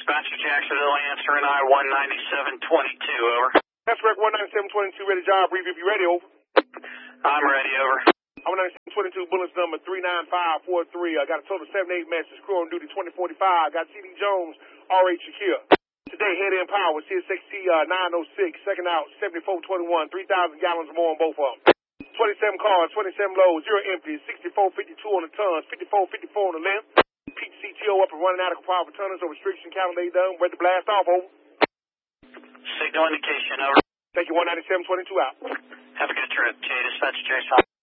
Dispatcher Jacksonville answering I-19722, over. That's Rec 19722, ready to job review. You ready, over? I'm ready, over. I-19722, bullets number 39543. I got a total of 78 messages. Crew on duty 2045. Got C.D. Jones, R.H. Shakir. Today, head in power, CSXT 906, second out, 7421, 3,000 gallons or more on both of them. 27 cars, 27 loads, 0 empty, 6452 on the tons, 5454 on the length. PCTO up and running out of power for tonners, or restriction calendar done. Ready to blast off, over. Signal indication, over. Thank you, 19722 out. Have a good trip. J Dispatch Jason.